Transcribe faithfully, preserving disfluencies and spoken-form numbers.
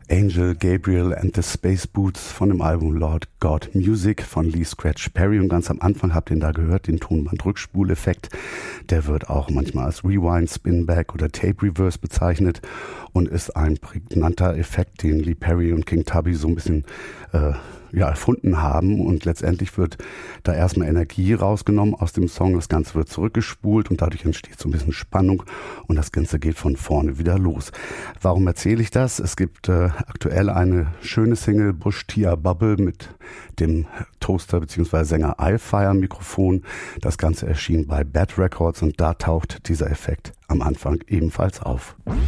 Angel, Gabriel and the Space Boots von dem Album Lord God Music von Lee Scratch Perry. Und ganz am Anfang habt ihr ihn da gehört, den Tonband-Rückspuleffekt. Der wird auch manchmal als Rewind, Spinback oder Tape Reverse bezeichnet und ist ein prägnanter Effekt, den Lee Perry und King Tubby so ein bisschen äh, ja, erfunden haben. Und letztendlich wird da erstmal Energie rausgenommen aus dem Song. Das Ganze wird zurückgespult und dadurch entsteht so ein bisschen Spannung und das Ganze geht von vorne wieder los. Warum erzähle ich das? Es gibt äh, aktuell eine schöne Single, Bush Tia Bubble, mit dem Toaster bzw. Sänger iFire Mikrofon. Das Ganze erschien bei Bad Records und da taucht dieser Effekt am Anfang ebenfalls auf.